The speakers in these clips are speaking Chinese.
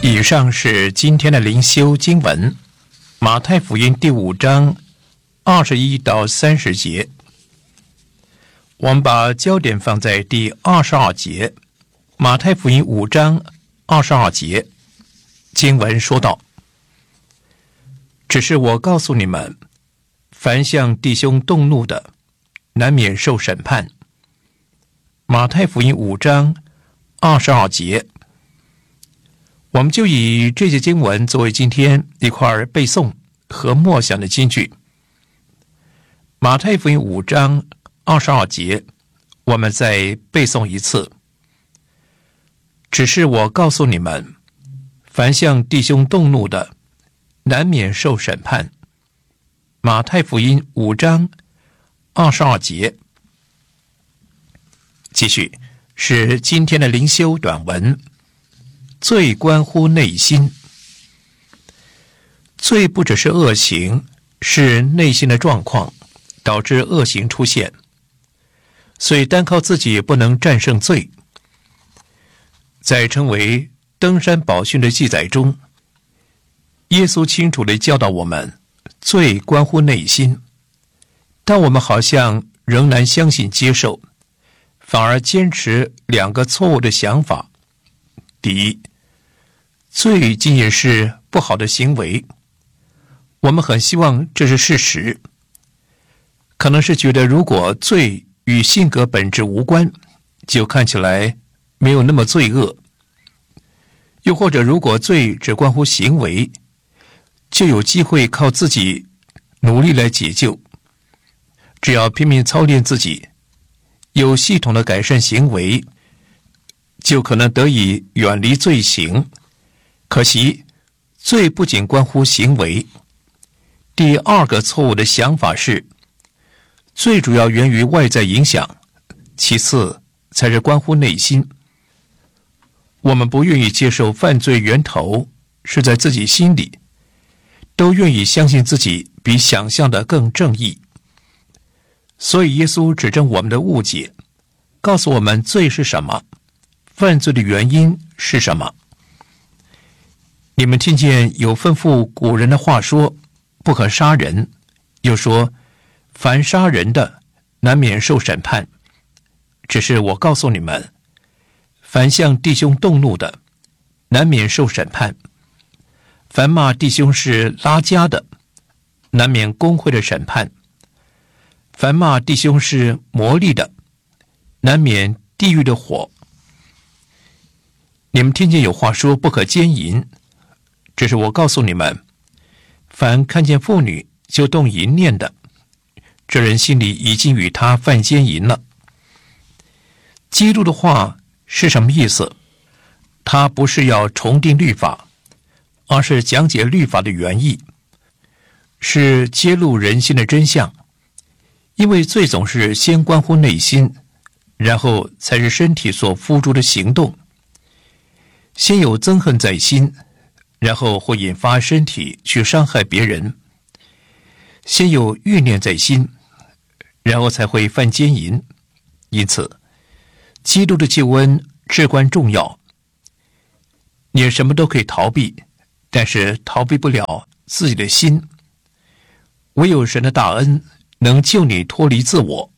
以上是今天的灵修经文，马太福音第5章21到30节。我们把焦点放在第22节，马太福音5章22节，经文说道：只是我告诉你们，凡向弟兄动怒的，难免受审判。马太福音5章22节，我们就以这些经文作为今天一块背诵和默想的金句。马太福音5章22节，我们再背诵一次。只是我告诉你们，凡向弟兄动怒的，难免受审判。马太福音5章22节。继续是今天的灵修短文。罪关乎内心。罪不只是恶行，是内心的状况导致恶行出现，所以单靠自己不能战胜罪。在称为登山宝训的记载中，耶稣清楚地教导我们，罪关乎内心，但我们好像仍然相信接受，反而坚持2个错误的想法。第一，罪仅仅是不好的行为，我们很希望这是事实，可能是觉得如果罪与性格本质无关，就看起来没有那么罪恶；又或者如果罪只关乎行为，就有机会靠自己努力来解救。只要拼命操练自己，有系统的改善行为，就可能得以远离罪行。可惜，罪不仅关乎行为。第2个错误的想法是，罪主要源于外在影响，其次才是关乎内心。我们不愿意接受犯罪源头是在自己心里，都愿意相信自己比想象的更正义。所以耶稣指正我们的误解，告诉我们罪是什么，犯罪的原因是什么。你们听见有吩咐古人的话说，不可杀人，又说凡杀人的难免受审判。只是我告诉你们，凡向弟兄动怒的，难免受审判；凡骂弟兄是拉加的，难免公会的审判；凡骂弟兄是魔力的，难免地狱的火。你们听见有话说不可奸淫，只是我告诉你们，凡看见妇女就动淫念的，这人心里已经与他犯奸淫了。基督的话是什么意思？他不是要重定律法，而是讲解律法的原意，是揭露人心的真相。因为罪总是先关乎内心，然后才是身体所付诸的行动。先有憎恨在心，然后会引发身体去伤害别人；先有欲念在心，然后才会犯奸淫。因此，基督的救恩至关重要。你什么都可以逃避，但是逃避不了自己的心。唯有神的大恩能救你脱离自我。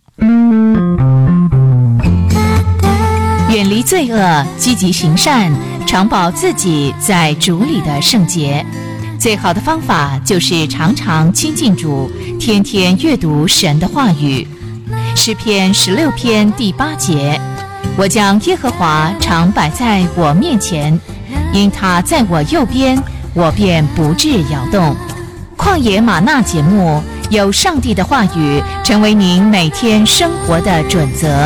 远离罪恶，积极行善，常保自己在主里的圣洁。最好的方法就是常常亲近主，天天阅读神的话语。诗篇16篇第8节，我将耶和华常摆在我面前，因他在我右边，我便不致摇动。旷野吗哪节目，有上帝的话语成为您每天生活的准则。